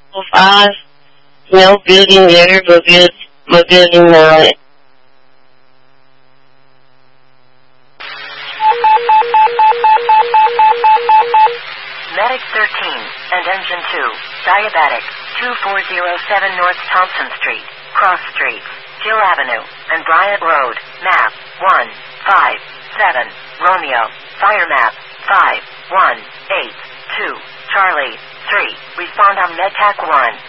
5. No building letter, building 9. Medic 13 and Engine 2, Diabetic, 2407 North Thompson Street, Cross Street, Gill Avenue, and Bryant Road, map 157, Romeo, fire map 5182, Charlie 3, respond on MedTac 1.